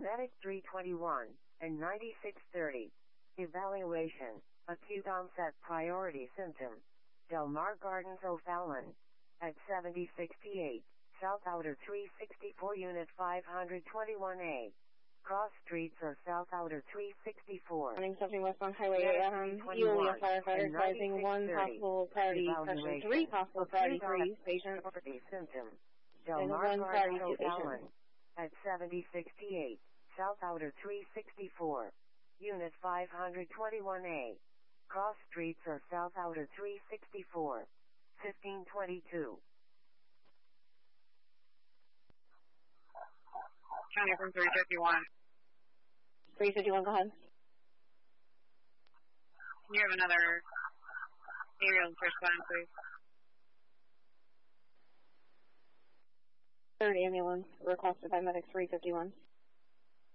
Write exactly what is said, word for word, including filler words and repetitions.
Medic three twenty-one and ninety-six thirty. Evaluation. Acute onset priority symptom. Del Mar Gardens O'Fallon. At seventy sixty-eight. South Outer three sixty-four Unit five twenty-one A. Cross streets or South Outer three sixty-four. Morning, something westbound highway, um, Yulia firefighter advising one possible priority person, three possible priority threes, patient, symptom. and Del Mar one priority Gardens two O'Fallon. patient. At seventy sixty-eight. South Outer three sixty-four. Unit five twenty-one A. Cross streets or South Outer three sixty-four. fifteen twenty-two. County from three fifty-one. three fifty-one, go ahead. Can you have another ambulance respond, please? Third ambulance requested by Medic three fifty-one.